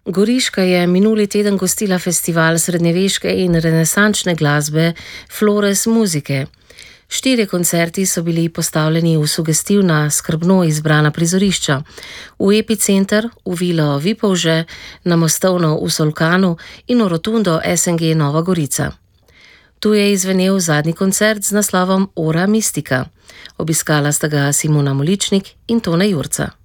Goriška je minuli teden gostila festival srednjeveške in renesančne glasbe Flores Musike. 4 koncerti so bili postavljeni v sugestivna, skrbno izbrana prizorišča: v Epicenter, v Vilo Vipavže, na Mostovno v Solkanu in v Rotundo SNG Nova Gorica. Tu je izvenel zadnji koncert z naslovom Ora Mistika. Obiskala sta ga Simona Moličnik in Tone Jurca.